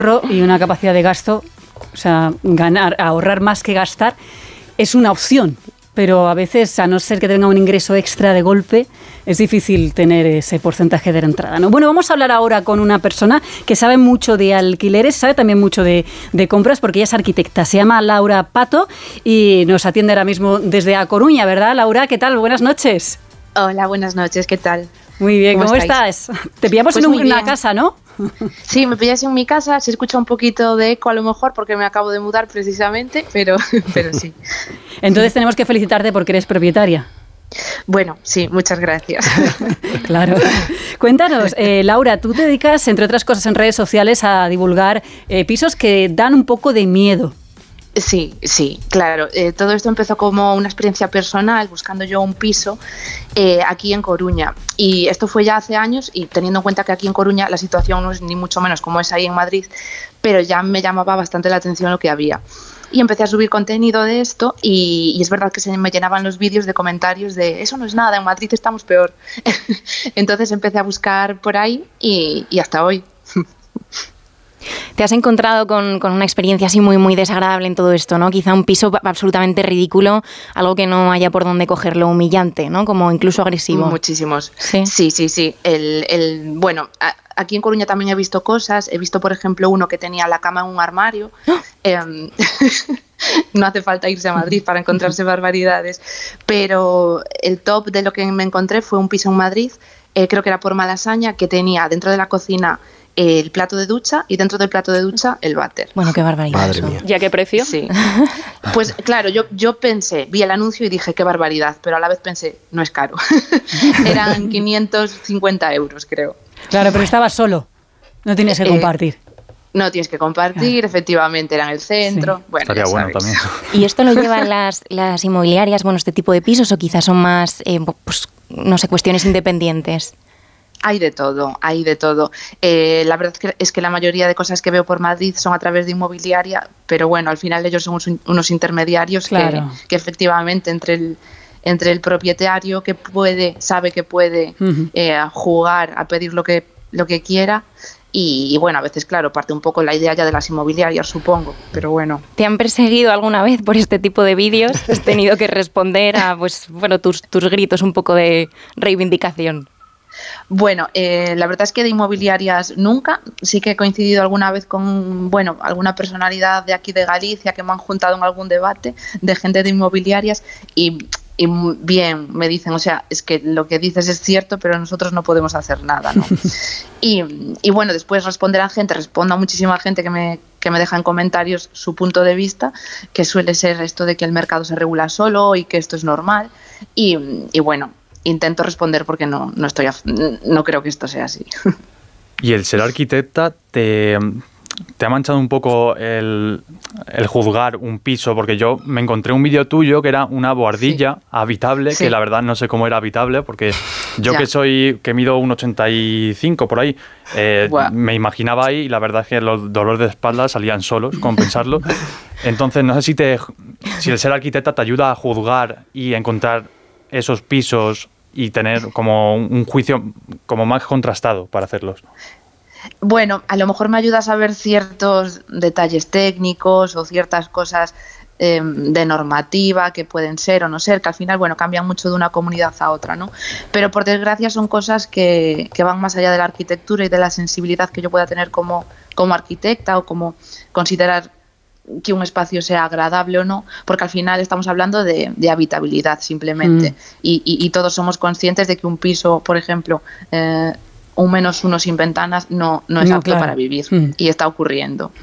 y una capacidad de gasto, o sea, ahorrar más que gastar, es una opción. Pero a veces, a no ser que tenga un ingreso extra de golpe, es difícil tener ese porcentaje de entrada, ¿no? Bueno, vamos a hablar ahora con una persona que sabe mucho de alquileres, sabe también mucho de compras, porque ella es arquitecta. Se llama Laura Pato y nos atiende ahora mismo desde A Coruña, ¿verdad, Laura? ¿Qué tal? Buenas noches. Hola, buenas noches. ¿Qué tal? Muy bien, ¿cómo estás? Te pillamos pues en una casa, ¿no? Sí, me pillas en mi casa, se escucha un poquito de eco a lo mejor porque me acabo de mudar precisamente, pero sí. Entonces tenemos que felicitarte porque eres propietaria. Bueno, sí, muchas gracias. Claro. Cuéntanos, Laura, tú te dedicas, entre otras cosas, en redes sociales a divulgar pisos que dan un poco de miedo. Sí, claro. Todo esto empezó como una experiencia personal, buscando yo un piso aquí en Coruña. Y esto fue ya hace años y teniendo en cuenta que aquí en Coruña la situación no es ni mucho menos como es ahí en Madrid, pero ya me llamaba bastante la atención lo que había. Y empecé a subir contenido de esto y es verdad que se me llenaban los vídeos de comentarios de eso no es nada, en Madrid estamos peor. Entonces empecé a buscar por ahí y hasta hoy. ¿Te has encontrado con una experiencia así muy, muy desagradable en todo esto, ¿no? Quizá un piso absolutamente ridículo, algo que no haya por dónde cogerlo, humillante, ¿no? Como incluso agresivo. Muchísimos. Sí. Bueno, aquí en Coruña también he visto cosas. He visto, por ejemplo, uno que tenía la cama en un armario. No hace falta irse a Madrid para encontrarse barbaridades. Pero el top de lo que me encontré fue un piso en Madrid, creo que era por Malasaña, que tenía dentro de la cocina el plato de ducha y dentro del plato de ducha el váter. Bueno, qué barbaridad. Madre mía. ¿Y a qué precio? Sí. Pues claro, yo pensé, vi el anuncio y dije qué barbaridad, pero a la vez pensé, no es caro. Eran 550 euros, creo. Claro, pero estabas solo, no tienes que compartir. No tienes que compartir, efectivamente, era en el centro. Sí. Bueno, estaría bueno también. ¿Y esto lo llevan las inmobiliarias, bueno, este tipo de pisos, o quizás son más, pues, no sé, cuestiones independientes? Hay de todo, hay de todo. La verdad es que la mayoría de cosas que veo por Madrid son a través de inmobiliaria, pero bueno, al final ellos son unos intermediarios, claro, que efectivamente entre el propietario que sabe que puede jugar a pedir lo que quiera. Y bueno, a veces, claro, parte un poco la idea ya de las inmobiliarias, supongo, pero bueno. ¿Te han perseguido alguna vez por este tipo de vídeos? ¿Has tenido que responder a tus gritos un poco de reivindicación? Bueno, la verdad es que de inmobiliarias nunca. Sí que he coincidido alguna vez con, alguna personalidad de aquí de Galicia que me han juntado en algún debate de gente de inmobiliarias y bien, me dicen, o sea, es que lo que dices es cierto, pero nosotros no podemos hacer nada, ¿no? Y bueno, después respondo a muchísima gente que me deja en comentarios su punto de vista, que suele ser esto de que el mercado se regula solo y que esto es normal. Y bueno, intento responder porque no creo que esto sea así. Y el ser arquitecta te ha manchado un poco el juzgar un piso, porque yo me encontré un vídeo tuyo que era una bohardilla habitable, que la verdad no sé cómo era habitable, porque yo que mido 1,85 por ahí, me imaginaba ahí y la verdad es que los dolores de espalda salían solos, compensarlo. Entonces no sé si el ser arquitecta te ayuda a juzgar y encontrar esos pisos y tener como un juicio como más contrastado para hacerlos. Bueno, a lo mejor me ayuda a saber ciertos detalles técnicos o ciertas cosas de normativa que pueden ser o no ser, que al final, cambian mucho de una comunidad a otra, ¿no? Pero por desgracia son cosas que van más allá de la arquitectura y de la sensibilidad que yo pueda tener como arquitecta o como considerar que un espacio sea agradable o no, porque al final estamos hablando de habitabilidad simplemente y todos somos conscientes de que un piso, por ejemplo, un -1 sin ventanas no es apto para vivir y está ocurriendo.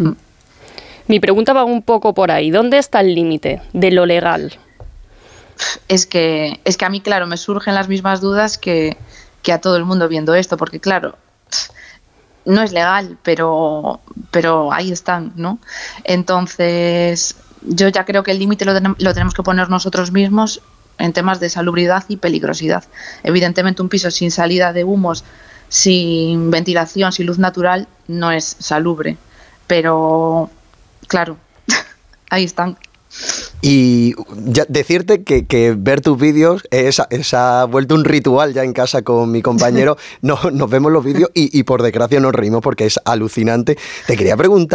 Mi pregunta va un poco por ahí. ¿Dónde está el límite de lo legal? Es que a mí, claro, me surgen las mismas dudas que a todo el mundo viendo esto, porque claro, no es legal, pero ahí están, ¿no? Entonces, yo ya creo que el límite lo tenemos que poner nosotros mismos en temas de salubridad y peligrosidad. Evidentemente, un piso sin salida de humos, sin ventilación, sin luz natural, no es salubre, pero claro, ahí están. Y ya decirte que ver tus vídeos ha vuelto un ritual ya en casa con mi compañero. Nos vemos los vídeos y por desgracia nos reímos porque es alucinante. Te quería preguntar